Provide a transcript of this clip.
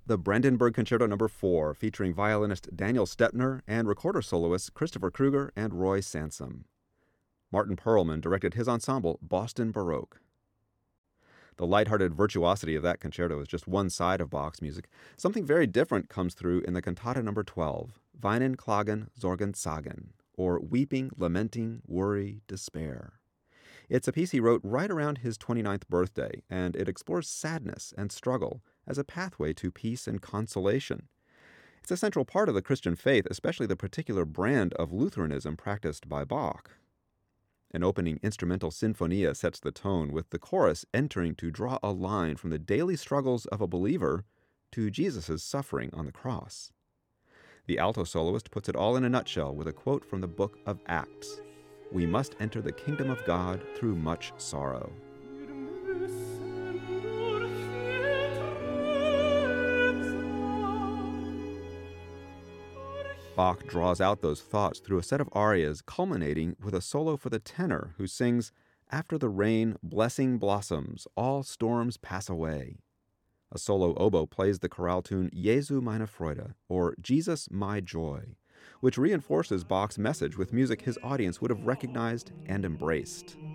the Brandenburg Concerto No. 4, featuring violinist Daniel Stepner and recorder soloists Christopher Kruger and Roy Sansom. Martin Perlman directed his ensemble, Boston Baroque. The lighthearted virtuosity of that concerto is just one side of Bach's music. Something very different comes through in the Cantata No. 12, Weinen, Klagen, Sorgen, Zagen, or Weeping, Lamenting, Worry, Despair. It's a piece he wrote right around his 29th birthday, and it explores sadness and struggle as a pathway to peace and consolation. It's a central part of the Christian faith, especially the particular brand of Lutheranism practiced by Bach. An opening instrumental sinfonia sets the tone, with the chorus entering to draw a line from the daily struggles of a believer to Jesus' suffering on the cross. The alto soloist puts it all in a nutshell with a quote from the book of Acts: "We must enter the kingdom of God through much sorrow." Bach draws out those thoughts through a set of arias, culminating with a solo for the tenor, who sings, "After the rain, blessing blossoms, all storms pass away." A solo oboe plays the chorale tune Jesu meine Freude, or Jesus my joy, which reinforces Bach's message with music his audience would have recognized and embraced.